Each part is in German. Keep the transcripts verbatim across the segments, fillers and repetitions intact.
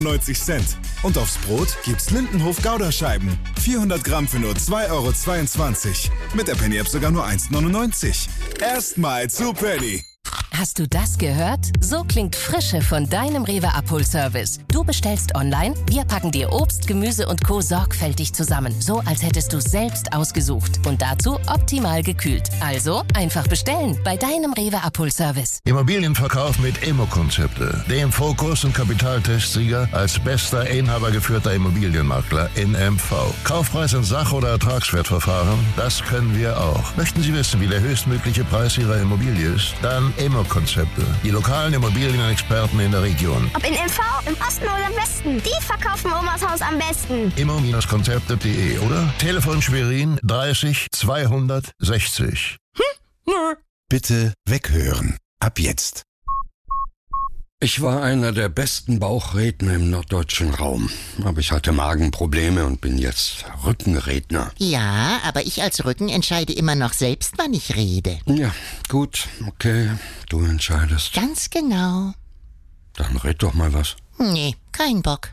neunzig Cent. Und aufs Brot gibt's Lindenhof Gouda-Scheiben. vierhundert Gramm für nur zwei Euro zweiundzwanzig. Mit der Penny-App sogar nur eins neunundneunzig. Erstmal zu Penny. Hast du das gehört? So klingt Frische von deinem Rewe-Abholservice. Du bestellst online, wir packen dir Obst, Gemüse und Co. sorgfältig zusammen. So, als hättest du es selbst ausgesucht. Und dazu optimal gekühlt. Also einfach bestellen bei deinem Rewe-Abholservice. Immobilienverkauf mit Immo-Konzepte. Dem Fokus- und Kapitaltestsieger als bester inhabergeführter Immobilienmakler in M V. Kaufpreis in Sach- oder Ertragswertverfahren, das können wir auch. Möchten Sie wissen, wie der höchstmögliche Preis Ihrer Immobilie ist? Dann Immo-Konzepte. Die lokalen Immobilienexperten in der Region. Ob in M V, im Osten oder im Westen, die verkaufen Omas Haus am besten. Immo-Konzepte punkt de oder Telefon Schwerin dreißig zweihundertsechzig. Hm? Bitte weghören. Ab jetzt. Ich war einer der besten Bauchredner im norddeutschen Raum. Aber ich hatte Magenprobleme und bin jetzt Rückenredner. Ja, aber ich als Rücken entscheide immer noch selbst, wann ich rede. Ja, gut, okay, du entscheidest. Ganz genau. Dann red doch mal was. Nee, kein Bock.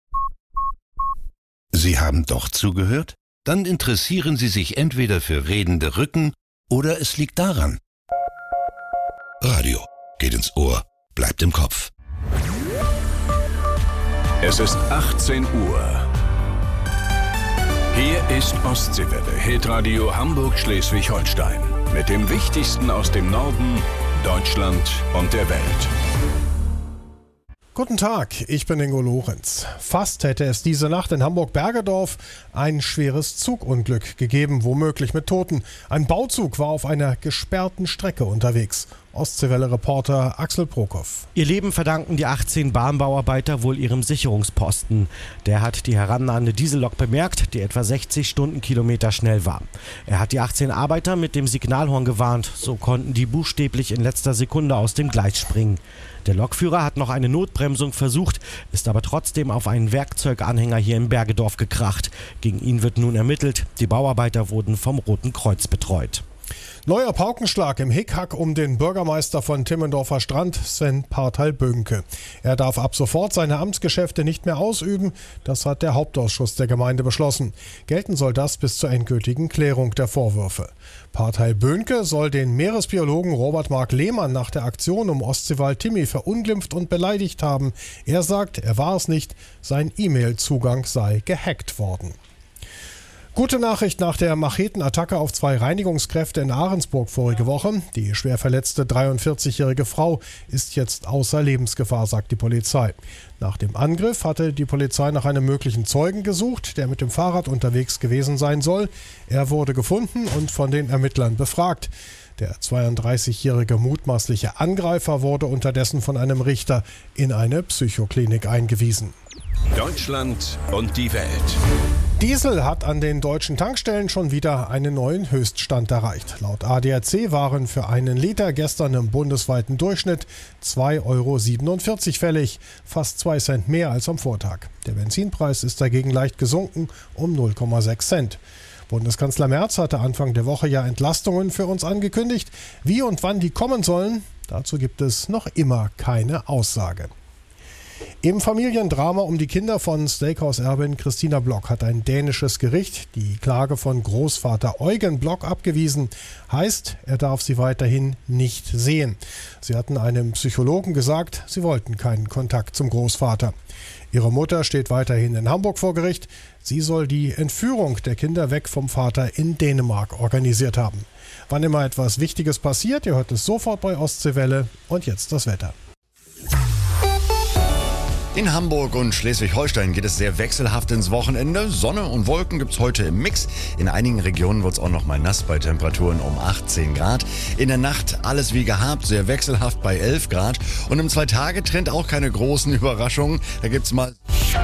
Sie haben doch zugehört? Dann interessieren Sie sich entweder für redende Rücken oder es liegt daran. Radio geht ins Ohr. Bleibt im Kopf. Es ist achtzehn Uhr. Hier ist Ostseewelle, Hitradio Hamburg-Schleswig-Holstein. Mit dem Wichtigsten aus dem Norden, Deutschland und der Welt. Guten Tag, ich bin Ingo Lorenz. Fast hätte es diese Nacht in Hamburg-Bergedorf ein schweres Zugunglück gegeben, womöglich mit Toten. Ein Bauzug war auf einer gesperrten Strecke unterwegs. Ostseewelle-Reporter Axel Prokop. Ihr Leben verdanken die achtzehn Bahnbauarbeiter wohl ihrem Sicherungsposten. Der hat die herannahende Diesellok bemerkt, die etwa sechzig Stundenkilometer schnell war. Er hat die achtzehn Arbeiter mit dem Signalhorn gewarnt. So konnten die buchstäblich in letzter Sekunde aus dem Gleis springen. Der Lokführer hat noch eine Notbremsung versucht, ist aber trotzdem auf einen Werkzeuganhänger hier in Bergedorf gekracht. Gegen ihn wird nun ermittelt. Die Bauarbeiter wurden vom Roten Kreuz betreut. Neuer Paukenschlag im Hickhack um den Bürgermeister von Timmendorfer Strand, Sven Parteil-Bönke. Er darf ab sofort seine Amtsgeschäfte nicht mehr ausüben. Das hat der Hauptausschuss der Gemeinde beschlossen. Gelten soll das bis zur endgültigen Klärung der Vorwürfe. Parteil-Bönke soll den Meeresbiologen Robert Mark Lehmann nach der Aktion um Ostseewald-Timmy verunglimpft und beleidigt haben. Er sagt, er war es nicht, sein E-Mail-Zugang sei gehackt worden. Gute Nachricht nach der Machetenattacke auf zwei Reinigungskräfte in Ahrensburg vorige Woche. Die schwer verletzte dreiundvierzigjährige Frau ist jetzt außer Lebensgefahr, sagt die Polizei. Nach dem Angriff hatte die Polizei nach einem möglichen Zeugen gesucht, der mit dem Fahrrad unterwegs gewesen sein soll. Er wurde gefunden und von den Ermittlern befragt. Der zweiunddreißigjährige mutmaßliche Angreifer wurde unterdessen von einem Richter in eine Psychoklinik eingewiesen. Deutschland und die Welt. Diesel hat an den deutschen Tankstellen schon wieder einen neuen Höchststand erreicht. Laut A D A C waren für einen Liter gestern im bundesweiten Durchschnitt zwei Euro siebenundvierzig fällig, fast zwei Cent mehr als am Vortag. Der Benzinpreis ist dagegen leicht gesunken um null Komma sechs Cent. Bundeskanzler Merz hatte Anfang der Woche ja Entlastungen für uns angekündigt. Wie und wann die kommen sollen, dazu gibt es noch immer keine Aussage. Im Familiendrama um die Kinder von Steakhouse-Erbin Christina Block hat ein dänisches Gericht die Klage von Großvater Eugen Block abgewiesen. Heißt, er darf sie weiterhin nicht sehen. Sie hatten einem Psychologen gesagt, sie wollten keinen Kontakt zum Großvater. Ihre Mutter steht weiterhin in Hamburg vor Gericht. Sie soll die Entführung der Kinder weg vom Vater in Dänemark organisiert haben. Wann immer etwas Wichtiges passiert, ihr hört es sofort bei Ostseewelle. Und jetzt das Wetter. In Hamburg und Schleswig-Holstein geht es sehr wechselhaft ins Wochenende. Sonne und Wolken gibt's heute im Mix. In einigen Regionen wird's auch noch mal nass bei Temperaturen um achtzehn Grad. In der Nacht alles wie gehabt, sehr wechselhaft bei elf Grad. Und im Zwei-Tage-Trend auch keine großen Überraschungen. Da gibt's mal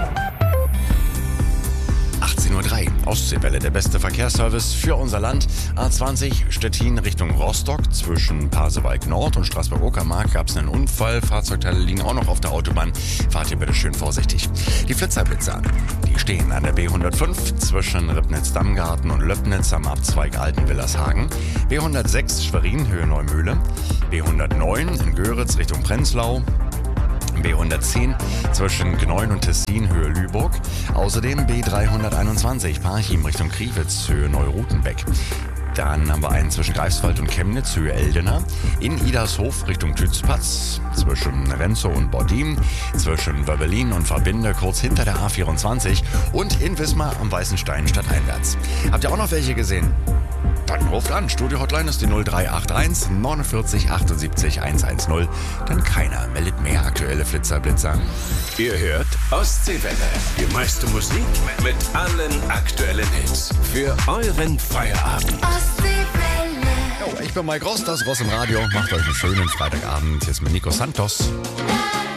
achtzehn Uhr drei, Ostseewelle, der beste Verkehrsservice für unser Land. A zwanzig Stettin Richtung Rostock. Zwischen Pasewalk Nord und Straßburg-Uckermark gab es einen Unfall. Fahrzeugteile liegen auch noch auf der Autobahn. Fahrt ihr bitte schön vorsichtig. Die Flitzerblitzer, die stehen an der B hundertfünf zwischen Ribnitz-Dammgarten und Löbnitz am Abzweig Altenwillershagen. B hundertsechs Schwerin, Höhe Neumühle. B hundertneun in Göritz Richtung Prenzlau. B hundertzehn zwischen Gneulen und Tessin, Höhe Lüburg. Außerdem B dreihunderteinundzwanzig Parchim Richtung Kriwitz, Höhe Neurutenbeck. Dann haben wir einen zwischen Greifswald und Chemnitz, Höhe Eldena. In Idarshof Richtung Tützpatz, zwischen Renzow und Bordin, zwischen Wöbbelin und Verbinde, kurz hinter der A vierundzwanzig. Und in Wismar am Weißenstein stadteinwärts. Habt ihr auch noch welche gesehen? Dann ruft an. Studio-Hotline ist die null drei acht eins neunundvierzig achtundsiebzig hundertzehn. Denn keiner meldet mehr aktuelle Flitzer-Blitzer. Ihr hört Ostseewelle. Die meiste Musik mit allen aktuellen Hits. Für euren Feierabend. Jo, ich bin Mike Ross, das Ross im Radio. Macht euch einen schönen Freitagabend. Jetzt mit Nico Santos.